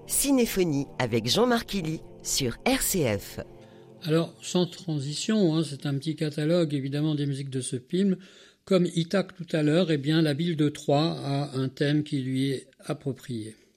Cinéphonie avec Jean-Marc Illy sur RCF. Alors, sans transition, c'est un petit catalogue évidemment des musiques de ce film. Comme Ithaque tout à l'heure, la ville de Troyes a un thème qui lui est approprié.